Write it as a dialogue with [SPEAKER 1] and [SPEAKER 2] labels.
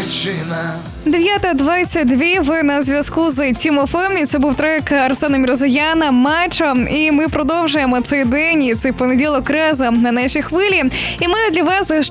[SPEAKER 1] причина.
[SPEAKER 2] 9:22, ви на зв'язку з Тімофеєм, і це був трек Арсена Мірзояна «Мачо». І ми продовжуємо цей день і цей понеділок разом на нашій хвилі. І ми для вас